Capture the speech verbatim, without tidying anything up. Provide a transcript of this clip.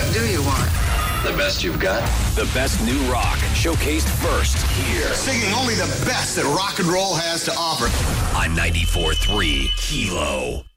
What do you want? The best you've got. The best new rock, showcased first here. Singing only the best that rock and roll has to offer. On ninety-four point three Kilo.